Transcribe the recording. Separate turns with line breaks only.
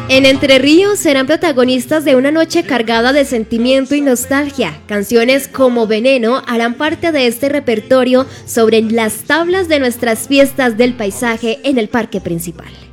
En Entre Ríos serán protagonistas de una noche cargada de sentimiento y nostalgia. Canciones como Veneno harán parte de este repertorio sobre las tablas de nuestras fiestas del paisaje en el parque principal.